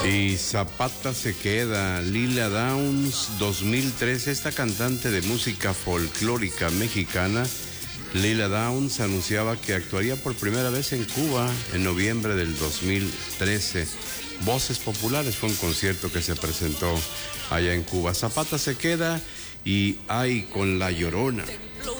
Y Zapata se queda, Lila Downs, 2013. Esta cantante de música folclórica mexicana, Lila Downs, anunciaba que actuaría por primera vez en Cuba en noviembre del 2013. Voces Populares fue un concierto que se presentó allá en Cuba. Zapata se queda y ay con La Llorona. Templo